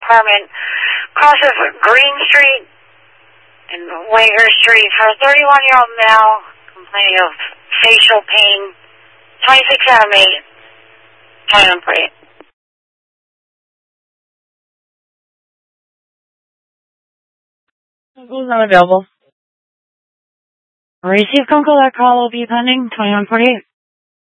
apartment crosses Green Street and Wager Street for a 31-year-old male complaining of facial pain. 26 Anime, Thailand plate. Vehicle is not available. Receive phone call. That call will be pending. 2148.